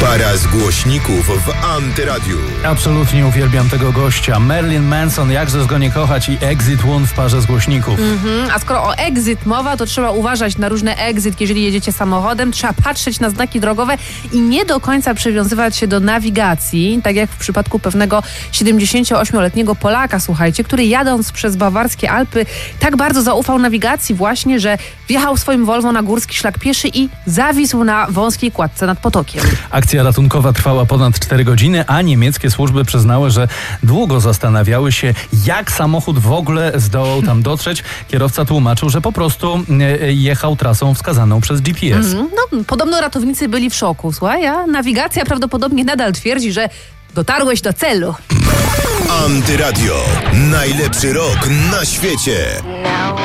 Para z głośników w Antyradiu. Absolutnie uwielbiam tego gościa. Marilyn Manson, jakżeż go nie kochać, i Exit One w parze z głośników. A skoro o exit mowa, to trzeba uważać na różne exit, jeżeli jedziecie samochodem. Trzeba patrzeć na znaki drogowe i nie do końca przywiązywać się do nawigacji, tak jak w przypadku pewnego 78-letniego Polaka, słuchajcie, który jadąc przez bawarskie Alpy tak bardzo zaufał nawigacji właśnie, że wjechał swoim Volvo na górski szlak pieszy i zawisł na wąskiej kładce nad potokiem. Akcja ratunkowa trwała ponad 4 godziny, a niemieckie służby przyznały, że długo zastanawiały się, jak samochód w ogóle zdołał tam dotrzeć. Kierowca tłumaczył, że po prostu jechał trasą wskazaną przez GPS. Podobno ratownicy byli w szoku. Słuchaj, a nawigacja prawdopodobnie nadal twierdzi, że dotarłeś do celu. Antyradio. Najlepszy rok na świecie.